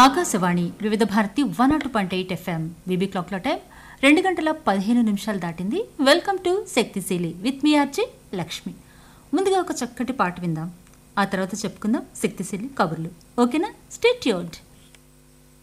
ఆకాశవాణి వివిధ Bharati 102.8 FM BB క్లాక్లో time 2:15 దాటింది. వెల్కమ్ టు శక్తిశీలి విత్ మీ ఆర్జే లక్ష్మి. ముందుగా ఒక చక్కటి పాట విందాం, ఆ తర్వాత చెప్పుకుందాం శక్తిశీలి కబుర్లు. ఓకేనా? Stay tuned.